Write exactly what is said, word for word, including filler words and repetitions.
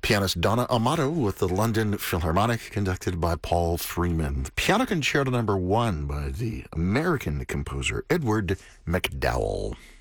Pianist Donna Amato with the London Philharmonic, conducted by Paul Freeman. Piano Concerto Number One by the American composer Edward MacDowell.